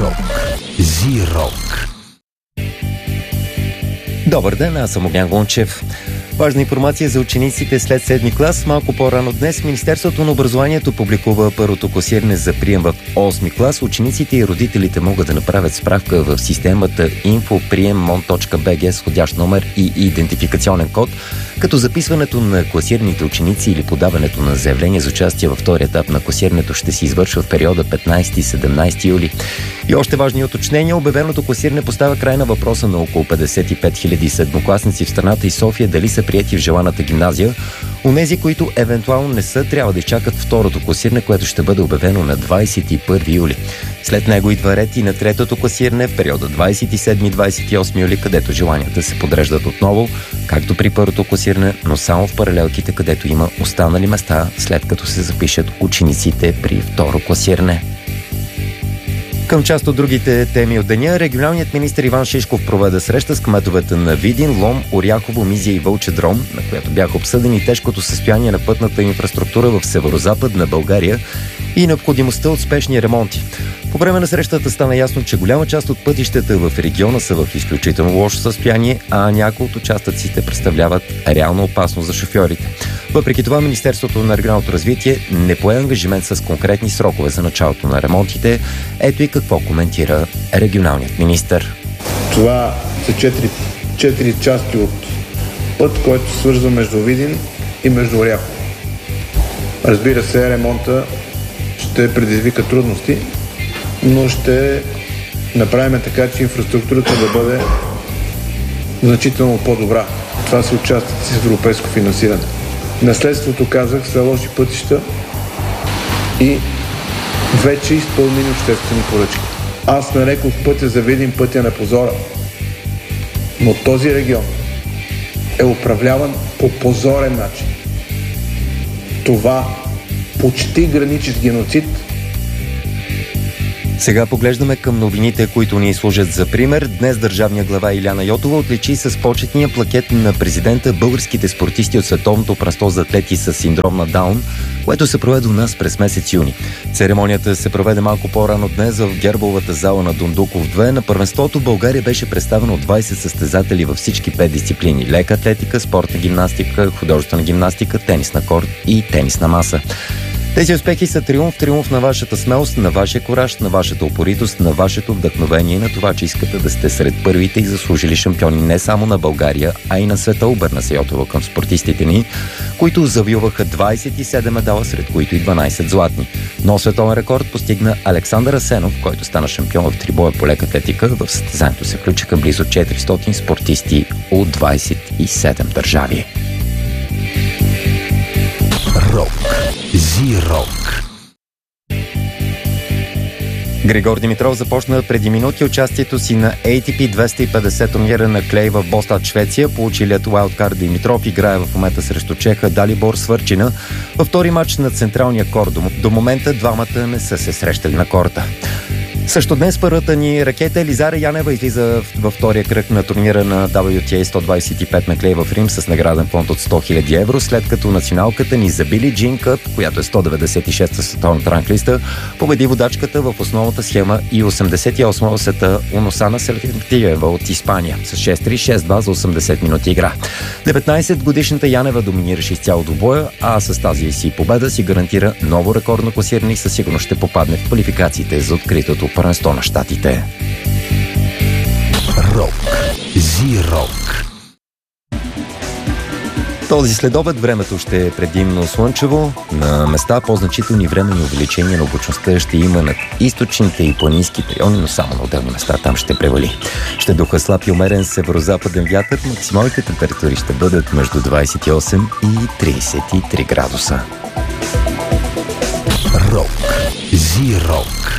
Рок. Зи-рок. Добър ден, аз съм Огнян Гончев. Важна информация за учениците след 7 клас. Малко по-рано днес Министерството на образованието публикува първото класиране за прием в 8 клас. Учениците и родителите могат да направят справка в системата info.priemmon.bg с входящ номер и идентификационен код, като записването на класираните ученици или подаването на заявление за участие във втори етап на класирането ще се извършва в периода 15-17 юли. И още важни уточнения. Обявеното класиране поставя край на въпроса на около 55 000 седмокласници в страната и София дали са приети в желаната гимназия. Онези, които евентуално не са, трябва да изчакат второто класиране, което ще бъде обявено на 21 юли. След него идва ред и на третото класиране в периода 27-28 юли, където желанията се подреждат отново, както при първото класиране, но само в паралелките, където има останали места, след като се запишат учениците при второ класиране. Към част от другите теми от деня, регионалният министър Иван Шишков проведе среща с кметовете на Видин, Лом, Оряхово, Мизия и Вълчедром, на която бяха обсъдени тежкото състояние на пътната инфраструктура в северозападна България и необходимостта от спешни ремонти. По време на срещата стана ясно, че голяма част от пътищата в региона са в изключително лошо състояние, а някои от участъците представляват реална опасност за шофьорите. Въпреки това, Министерството на регионалното развитие не пое ангажимент с конкретни срокове за началото на ремонтите. Ето и какво коментира регионалният министър. Това са четири части от път, който свързва между Видин и между Оряхово. Разбира се, ремонта ще предизвика трудности, но ще направим така, че инфраструктурата да бъде значително по-добра. Това са участъци с европейско финансиране. Наследството, казах, са лоши пътища и вече изпълнени обществени поръчки. Аз нарекох пътя за Видин пътя на позора. Но този регион е управляван по позорен начин. Това почти граничи с геноцид. Сега поглеждаме към новините, които ни служат за пример. Днес държавния глава Илияна Йотова отличи с почетния плакет на президента българските спортисти от световното първенство за атлети с синдром на Даун, което се проведе у нас през месец юни. Церемонията се проведе малко по-рано днес в гербовата зала на Дондуков 2. На първенството България беше представена от 20 състезатели във всички 5 дисциплини: лека атлетика, спортна гимнастика, художествена гимнастика, тенис на корт и тенис на маса. Тези успехи са триумф на вашата смелост, на вашия кураж, на вашата упоритост, на вашето вдъхновение и на това, че искате да сте сред първите и заслужили шампиони не само на България, а и на света, обърна се Йотова към спортистите ни, които завоюваха 27 медала, сред които и 12 златни. Но световен рекорд постигна Александър Асенов, който стана шампион в трибоя по лека атлетика. В състезанието се включиха близо 400 спортисти от 27 държави. Рок. Зи-рок. Григор Димитров започна преди минути участието си на ATP 250 турнира на клей в Бостад, Швеция. Получилият уайлдкард Димитров играе в момента срещу чеха Далибор Свърчина във втори матч на централния корт. До момента двамата не са се срещали на корта. Също днес първата ни ракета Елизара Янева излиза във втория кръг на турнира на WTA 125 на клей в Рим с награден фонд от 100 000 евро, след като националката ни за Били Джин Къп, която е 196-та световната ранглиста, победи водачката в основната схема и 88-та в света Уносана Селектиева от Испания с 6-3, 6-2 за 80 минути игра. 19-годишната Янева доминираше изцяло до боя, а с тази си победа си гарантира ново рекордно класиране и със сигурност ще попадне в квалификациите за откритото първенство на щатите. Рок. Зи-рок. Този следобед времето ще е предимно слънчево. На места по-значителни времени увеличения на облачността ще има над източните и планинските райони, но само на отделни места там ще превали. Ще духа слаб и умерен северо-западен вятър. Максималните температури ще бъдат между 28 и 33 градуса. Рок. Зи-рок.